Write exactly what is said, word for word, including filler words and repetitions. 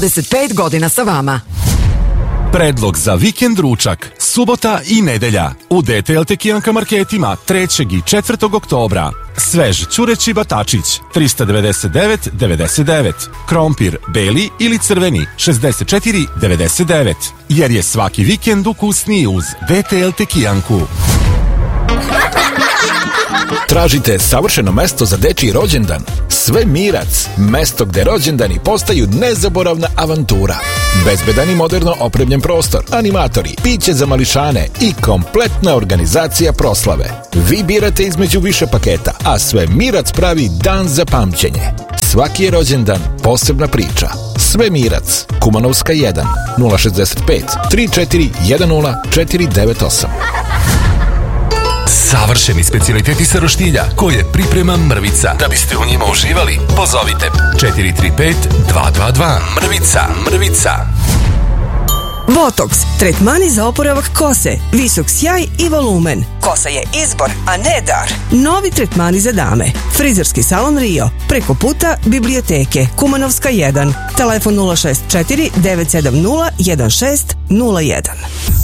dvadeset pet godina sa vama. Predlog za vikend ručak, subota i nedelja u D T L Tekijanka marketima trećeg i četvrtog oktobra. Svež ćureći batačić trista devedeset devet devedeset devet, krompir beli ili crveni šezdeset četiri devedeset devet, jer je svaki vikend ukusniji uz D T L Tekijanku. Tražite savršeno mesto za dečiji rođendan? Svemirac, mesto gde rođendani postaju nezaboravna avantura. Bezbedan i moderno opremljen prostor, animatori, piće za mališane i kompletna organizacija proslave. Vi birate između više paketa, a Svemirac pravi dan za pamćenje. Svaki je rođendan posebna priča. Svemirac, Kumanovska jedan, nula šezdeset pet tri četiri jedan nula četiri devet osam. Savršeni specijaliteti sa roštilja koje priprema Mrvica. Da biste u njima uživali, pozovite četiri tri pet dva dva dva. Mrvica, Mrvica. Botox, tretmani za oporavak kose, visok sjaj i volumen. Kosa je izbor, a ne dar. Novi tretmani za dame. Frizerski salon Rio, preko puta biblioteke, Kumanovska jedan. Telefon nula šest četiri devet sedam nula jedan šest nula jedan.